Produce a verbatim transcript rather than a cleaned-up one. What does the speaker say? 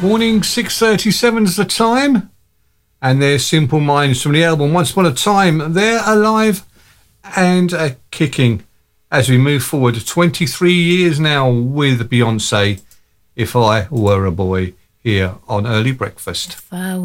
Morning, six thirty-seven is the time. And there's Simple Minds from the album Once Upon a Time. They're alive and uh, kicking as we move forward. twenty-three years now with Beyonce, If I Were a Boy, here on Early Breakfast.